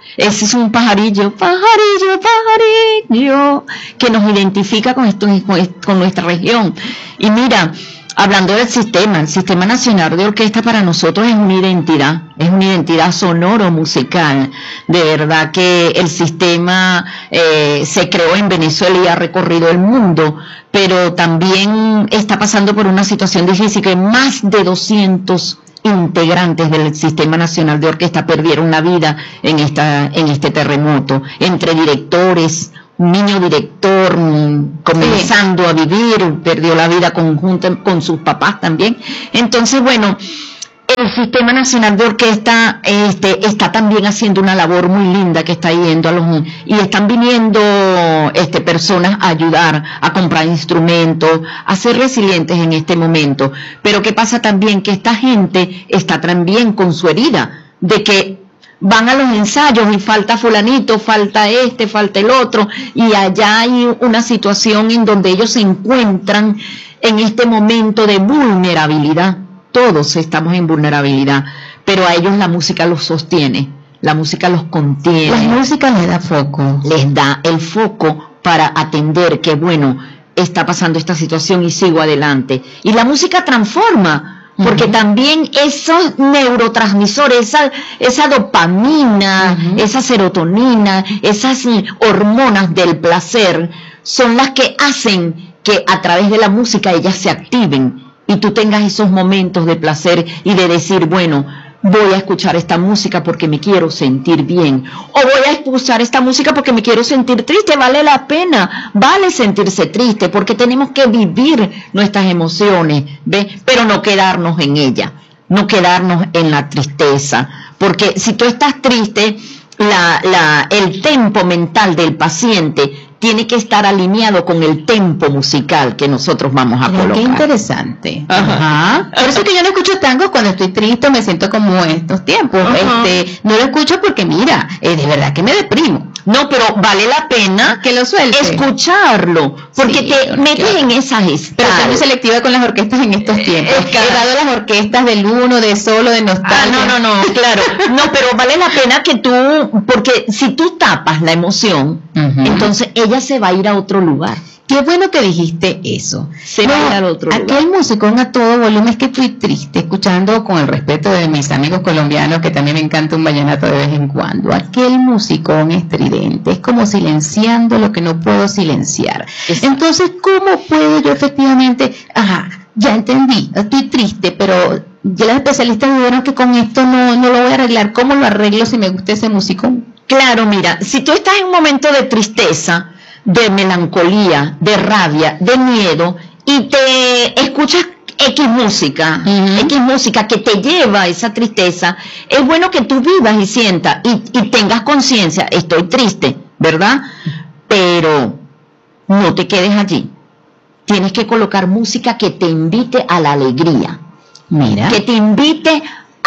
Ese es un pajarillo, pajarillo, pajarillo, que nos identifica con nuestra región. Y mira, hablando del sistema, el Sistema Nacional de Orquesta para nosotros es una identidad sonoro-musical. De verdad que el sistema se creó en Venezuela y ha recorrido el mundo, pero también está pasando por una situación difícil, que más de 200 integrantes del Sistema Nacional de Orquesta perdieron la vida en este terremoto, entre directores. Un niño director comenzando a vivir, perdió la vida conjunta con sus papás también. Entonces, bueno, el Sistema Nacional de Orquesta está también haciendo una labor muy linda, que está yendo y están viniendo personas a ayudar, a comprar instrumentos, a ser resilientes en este momento. Pero ¿qué pasa también? Que esta gente está también con su herida, de que van a los ensayos y falta fulanito, falta falta el otro, y allá hay una situación en donde ellos se encuentran en este momento de vulnerabilidad. Todos estamos en vulnerabilidad, pero a ellos la música los sostiene, la música los contiene. La música les da foco. Les da el foco para atender que, bueno, está pasando esta situación y sigo adelante. Y la música transforma, porque también esos neurotransmisores, esa dopamina, esa serotonina, esas hormonas del placer, son las que hacen que a través de la música ellas se activen y tú tengas esos momentos de placer y de decir, bueno, voy a escuchar esta música porque me quiero sentir bien, o voy a escuchar esta música porque me quiero sentir triste. Vale la pena, vale sentirse triste, porque tenemos que vivir nuestras emociones, ¿ves? Pero no quedarnos en ella, no quedarnos en la tristeza, porque si tú estás triste, el tempo mental del paciente tiene que estar alineado con el tempo musical que nosotros vamos a colocar. Qué interesante. Ajá. Por eso que yo no escucho tango cuando estoy triste, me siento como estos tiempos. No lo escucho porque, mira, de verdad que me deprimo. No, pero vale la pena que lo suelte, escucharlo, porque sí, te metes en esas estados. Pero soy muy selectiva con las orquestas en estos tiempos. He dado las orquestas del uno, de solo, de nostalgia. No, claro. No, pero vale la pena que tú, porque si tú tapas la emoción, entonces ella se va a ir a otro lugar. Qué bueno que dijiste eso. Se va a ir al otro lugar. Aquel musicón a todo volumen, es que estoy triste, escuchando, con el respeto de mis amigos colombianos, que también me encanta un vallenato de vez en cuando. Aquel musicón estridente, es como silenciando lo que no puedo silenciar. Exacto. Entonces, ¿cómo puedo yo efectivamente? Ya entendí, estoy triste, pero ya los especialistas me dijeron que con esto no lo voy a arreglar. ¿Cómo lo arreglo si me gusta ese musicón? Claro, mira, si tú estás en un momento de tristeza, de melancolía, de rabia, de miedo, y te escuchas X música que te lleva a esa tristeza, es bueno que tú vivas y sientas y tengas conciencia, estoy triste, ¿verdad? Pero no te quedes allí. Tienes que colocar música que te invite a la alegría. Mira. Que te invite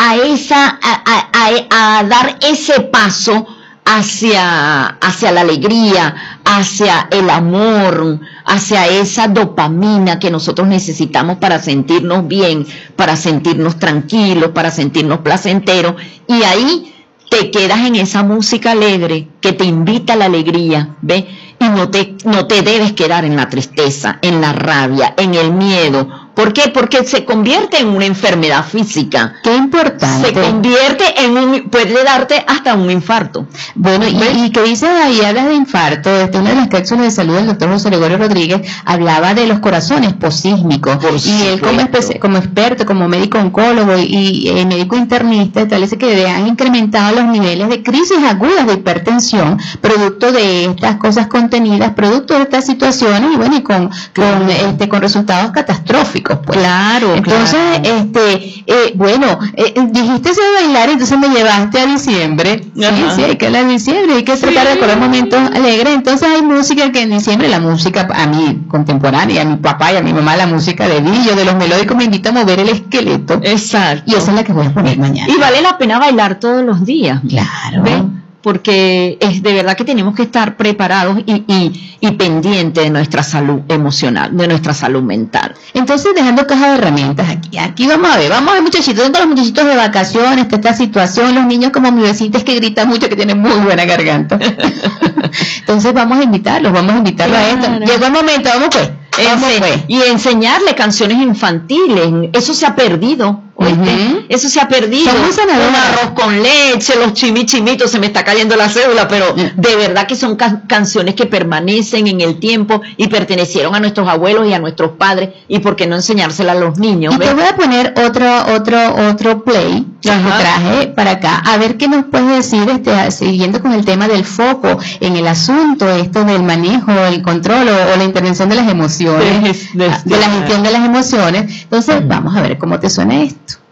a dar ese paso hacia la alegría, hacia el amor, hacia esa dopamina que nosotros necesitamos para sentirnos bien, para sentirnos tranquilos, para sentirnos placenteros, y ahí te quedas en esa música alegre que te invita a la alegría, ¿ves? Y no te debes quedar en la tristeza, en la rabia, en el miedo. ¿Por qué? Porque se convierte en una enfermedad física. Qué importante. Se convierte puede darte hasta un infarto. Bueno, y que dices ahí, hablas de infarto, una de las cápsulas de salud del doctor José Gregorio Rodríguez hablaba de los corazones posísmicos. Y él como experto, como médico oncólogo y médico internista, establece que han incrementado los niveles de crisis agudas de hipertensión, producto de estas cosas contenidas, producto de estas situaciones, y bueno, y con resultados catastróficos. Pues. Claro. Entonces, dijiste eso de bailar, entonces me llevaste a diciembre. Sí, hay que hablar de diciembre, hay que tratar de recordar momentos alegres. Entonces hay música que en diciembre, la música a mí contemporánea, a mi papá y a mi mamá, la música de Billo, de los melódicos, me invita a mover el esqueleto. Exacto. Y esa es la que voy a poner mañana. Y vale la pena bailar todos los días. Claro. ¿Ven? porque es de verdad que tenemos que estar preparados y pendientes de nuestra salud emocional, de nuestra salud mental. Entonces, dejando caja de herramientas aquí vamos a ver muchachitos, tengo los muchachitos de vacaciones, esta situación, los niños como mi vecina que grita mucho, que tiene muy buena garganta. Entonces vamos a invitarlos claro. a esto. Llegó el momento, vamos pues. Y enseñarle canciones infantiles, eso se ha perdido. Eso se ha perdido. Un arroz con leche, los chimichimitos, se me está cayendo la cédula, pero de verdad que son canciones que permanecen en el tiempo y pertenecieron a nuestros abuelos y a nuestros padres, y por qué no enseñárselas a los niños. Y te voy a poner otro play que traje para acá, a ver qué nos puedes decir, siguiendo con el tema del foco en el asunto, esto del manejo, el control o la intervención de las emociones, de la gestión de las emociones. Entonces vamos a ver cómo te suena esto.